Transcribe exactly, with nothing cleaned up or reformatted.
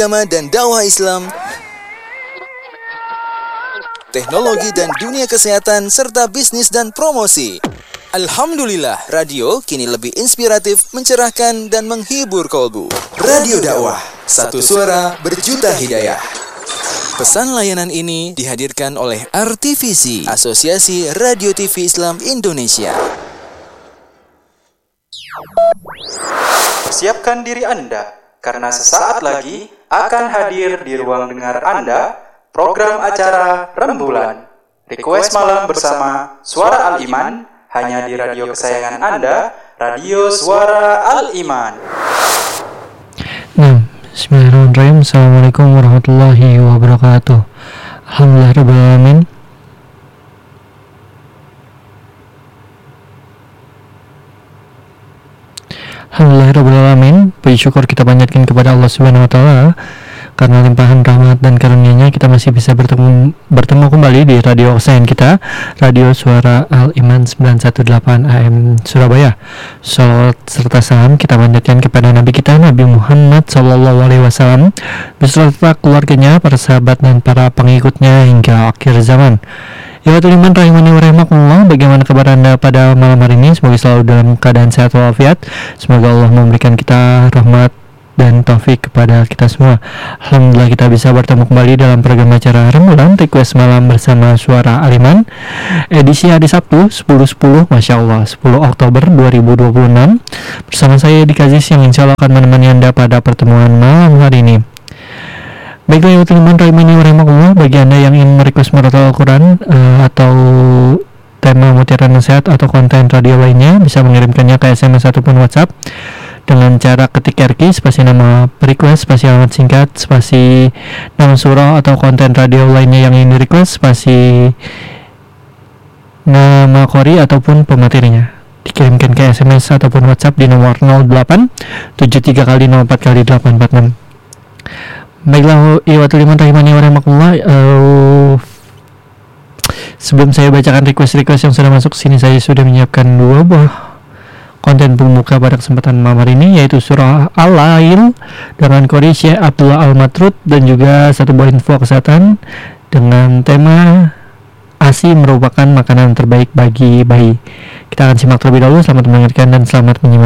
agama dan dakwah Islam, teknologi dan dunia kesehatan, serta bisnis dan promosi. Alhamdulillah, radio kini lebih inspiratif, mencerahkan, dan menghibur kolbu. Radio dakwah, satu suara berjuta hidayah. Pesan layanan ini dihadirkan oleh R T V C, Asosiasi Radio T V Islam Indonesia. Persiapkan diri Anda, karena sesaat lagi akan hadir di ruang dengar Anda program acara Rembulan Request Malam bersama Suara Al-Iman, hanya di radio kesayangan Anda, Radio Suara Al-Iman. Nah, bismillahirrahmanirrahim. Assalamualaikum warahmatullahi wabarakatuh. Alhamdulillahirrahmanirrahim. Alhamdulillahirrahmanirrahim. Puji syukur kita panjatkan kepada Allah Subhanahu wa taala, karena limpahan rahmat dan karunia-Nya kita masih bisa bertemu bertemu kembali di radio kesayangan kita, Radio Suara Al-Iman sembilan satu delapan A M Surabaya. Salawat serta salam kita panjatkan kepada Nabi kita, Nabi Muhammad sallallahu alaihi wasallam, beserta keluarganya, para sahabat dan para pengikutnya hingga akhir zaman. Ya Tuhan, rahimani wa rahimakumullah. Bagaimana kabar Anda pada malam hari ini? Semoga selalu dalam keadaan sehat walafiat. Semoga Allah memberikan kita rahmat dan taufik kepada kita semua. Alhamdulillah kita bisa bertemu kembali dalam program acara Rembulan Request Malam bersama Suara Al-Iman, edisi hari Sabtu sepuluh sepuluh, Masya Allah, sepuluh Oktober dua ribu dua puluh enam. Bersama saya Edi Kazis yang insya Allah akan menemani Anda pada pertemuan malam hari ini. Baiklah ya teman-teman, rahimani wa rahimakumullah, bagi Anda yang ingin merequest murotal Al-Quran uh, atau tema mutiara nasihat atau konten radio lainnya, bisa mengirimkannya ke S M S ataupun WhatsApp dengan cara ketik R Q, spasi nama request, spasi alamat singkat, spasi nama surah atau konten radio lainnya yang ingin di-request, spasi nama qori ataupun pematerinya. Dikirimkan ke S M S ataupun WhatsApp di nomor nol delapan tujuh tiga kali nol empat kali delapan empat enam. Baiklah, iwatul iman rahimani wa rahimakumullah. Uh, sebelum saya bacakan request-request yang sudah masuk sini, saya sudah menyiapkan dua buah konten pembuka pada kesempatan malam hari ini, yaitu surah Al-Lail dengan qori Syekh Abdullah Al-Matrud, dan juga satu buah info kesehatan dengan tema ASI merupakan makanan terbaik bagi bayi. Kita akan simak terlebih dahulu. Selamat mendengarkan dan selamat menyimak.